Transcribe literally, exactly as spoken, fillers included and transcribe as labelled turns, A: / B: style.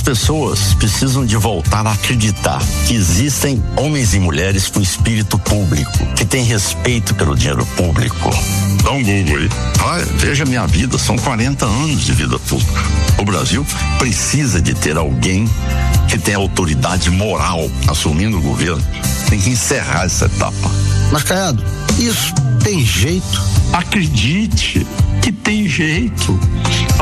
A: pessoas precisam de voltar a acreditar que existem homens e mulheres com espírito público, que têm respeito pelo dinheiro público. Dá um Google aí. Vai, veja minha vida, são quarenta anos de vida pública. O Brasil precisa de ter alguém que tenha autoridade moral assumindo o governo. Tem que encerrar essa etapa.
B: Mas, Caiado, isso tem jeito?
A: Acredite que tem jeito.